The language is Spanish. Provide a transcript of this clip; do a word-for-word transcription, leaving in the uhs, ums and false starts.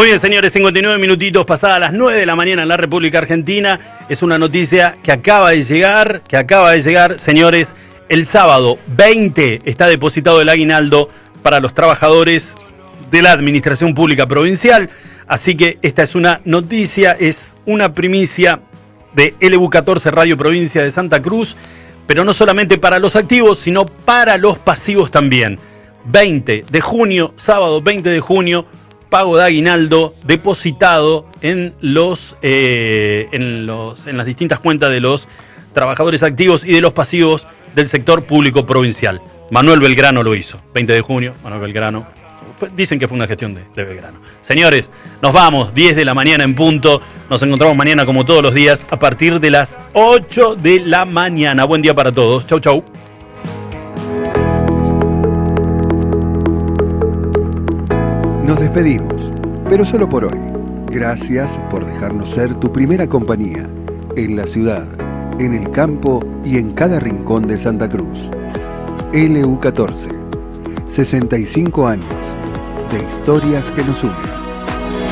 Muy bien, señores, cincuenta y nueve minutitos pasadas las nueve de la mañana en la República Argentina. Es una noticia que acaba de llegar, que acaba de llegar. Señores, el sábado veinte está depositado el aguinaldo para los trabajadores de la Administración Pública Provincial. Así que esta es una noticia, es una primicia de L U catorce Radio Provincia de Santa Cruz, pero no solamente para los activos, sino para los pasivos también. veinte de junio, sábado veinte de junio, pago de aguinaldo depositado en los, eh, en los en las distintas cuentas de los trabajadores activos y de los pasivos del sector público provincial. Manuel Belgrano lo hizo, veinte de junio, Manuel Belgrano. Dicen que fue una gestión de, de Belgrano. Señores, nos vamos, diez de la mañana en punto. Nos encontramos mañana como todos los días a partir de las ocho de la mañana. Buen día para todos. Chau, chau. Nos despedimos, pero solo por hoy. Gracias por dejarnos ser tu primera compañía en la ciudad, en el campo y en cada rincón de Santa Cruz. L U catorce, sesenta y cinco años de historias que nos unen.